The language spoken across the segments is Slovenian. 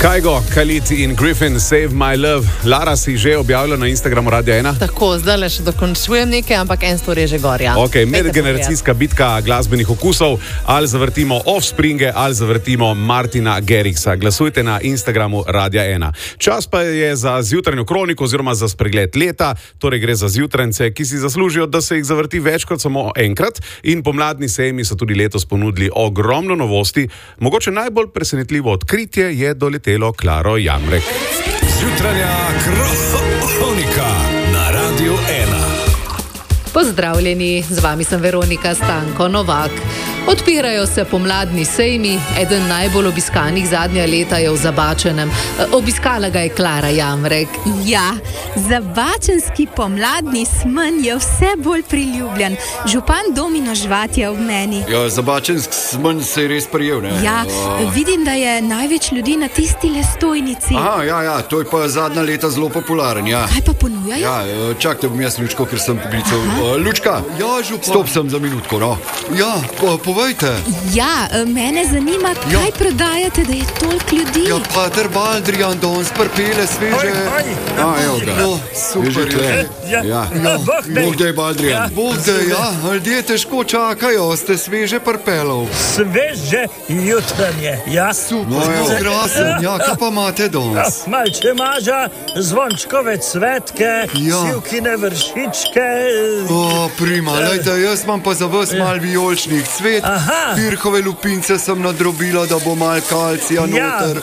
Kygo, Khalid in Griffin, Save My Love. Lara si že objavila na Instagramu Radia 1. Tako, zdaj le še dokončujem nekaj, ampak en stor je že gorja. Ok, medgeneracijska bitka glasbenih okusov. Ali zavrtimo Offspringe, ali zavrtimo Martina Garrixa. Glasujte na Instagramu Radia 1. Čas pa je za zjutranjo kroniko oziroma za spregled leta. Torej gre za zjutrance, ki si zaslužijo, da se jih zavrti več kot samo enkrat. In pomladni sejmi so tudi letos ponudili ogromno novosti. Mogoče najbolj presenetljivo odkritje je doletelo Klaro Jamrek. Zjutranja kronika na Radiu 1. Pozdravljeni, z vami sem Veronika Stanko Novak. Odpirajo se pomladni sejmi, eden najbolj obiskanih zadnja leta je v Zabačenem. Obiskala ga je Klara Jamrek. Ja, zabačenski pomladni smen je vse bolj priljubljen. Župan Domino Žvat je ob meni. Ja, zabačenski smen se je res prijel, ne? Ja, vidim, da je največ ljudi na tisti le stojnici. Aha, ja, to je pa zadnja leta zelo popularen, ja. Kaj pa ponujajo? Ja, čakajte, bom jaz Lučko, ker sem poklical. Lučka, ja, župan. Stop sem za minutko, no. Ja, povejte. Ja, mene zanima, kaj prodajate, da je toliko ljudi. Ja, pater Baldrijan danes prpele sveže. Evo ga. No, super je. Ja. Bog dej, Baldrijan. Bog dej, ja. Ljudje težko čakajo, ste sveže prpelov. Sveže jutranje, ja. Super, no, evo, krasen, ja, kaj pa imate danes? Malče maža, zvončkove cvetke, sivkine vršičke. O, prima, lejte, jaz imam pa za vas mal vijoličnih cvet. Pirhove lupince sem nadrobila, da bo mal kalcija noter.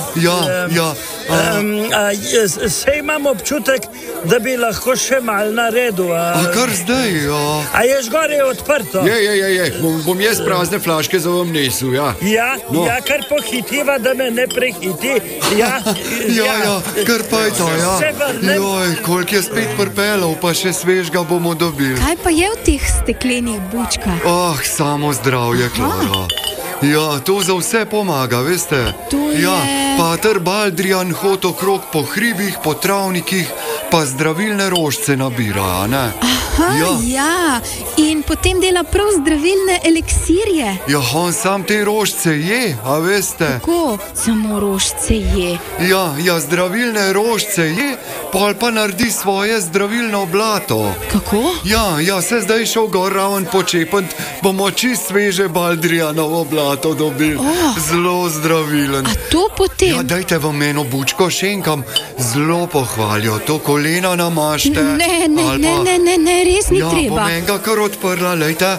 Sej imam občutek, da bi lahko še mal naredil. A kar zdaj, ja. A je žgore odprto? Je. Bom jaz prazne flaške za vam nesel, ja. Ja, kar pohitiva, da me ne prehiti. Ja, kar pa je to, ja. Joj, koliko je spet prpelov, pa še svežga bomo dobili. Kaj pa je v teh steklenih bučkah? Samo zdravje, Klara. Ja, to za vse pomaga, veste? To je... Ja, pater Baldrijan hod okrog po hribih, po travnikih, pa zdravilne rožce nabira, ne? Ja, in potem dela prav zdravilne eliksirje. Ja, on sam te rožce je, a veste? Kako? Samo rožce je? Ja, zdravilne rožce je, pol pa naredi svoje zdravilno blato. Kako? Ja, se zdaj šel gor raven počepent, bomo čist sveže Baldrijanovo blato dobili. Zelo zdravilen. A to potem? Ja, dajte vam eno bučko šenkam, zelo pohvalijo, to kolena namašte. Ne, res ni treba. Ja, bom enega kar odprla, lejte.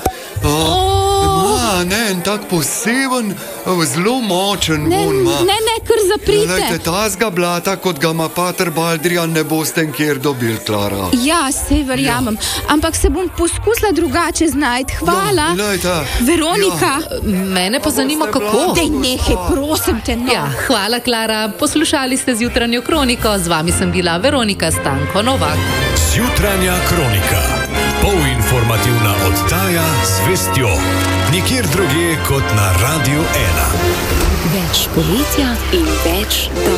En tak poseben, zelo močen von ima. Ne, kar zaprite. Lejte, tazga blata, kot ga ima pater Baldrijan, ne boste nikjer dobili, Klara. Ja, sej verjamem, ampak se bom poskusila drugače znajti. Hvala. Lejte. Veronika. Mene pa zanima, kako. Dej nehaj, prosim te, no. Ja, hvala, Klara. Poslušali ste zjutranjo kroniko. Z vami sem bila Veronika Stanko Novak. Zjutranja kronika. Polinformativna oddaja z vestjo. Nikjer drugje kot na Radiu 1. Več poletja in več